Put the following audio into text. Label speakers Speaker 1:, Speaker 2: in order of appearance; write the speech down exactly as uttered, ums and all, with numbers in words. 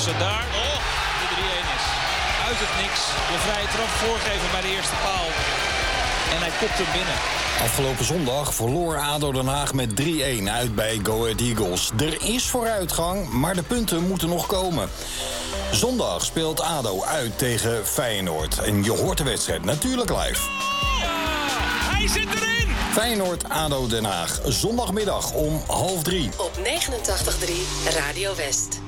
Speaker 1: kansen daar. Oh, de drie-een is uit het niks. De vrije trap voorgeven bij de eerste paal. En hij kopt hem binnen.
Speaker 2: Afgelopen zondag verloor A D O Den Haag met drie-een uit bij Go Ahead Eagles. Er is vooruitgang, maar de punten moeten nog komen. Zondag speelt A D O uit tegen Feyenoord. En je hoort de wedstrijd natuurlijk live.
Speaker 1: Ja, hij zit erin!
Speaker 2: Feyenoord-A D O Den Haag, zondagmiddag om half drie.
Speaker 3: Op negenentachtig komma drie Radio West.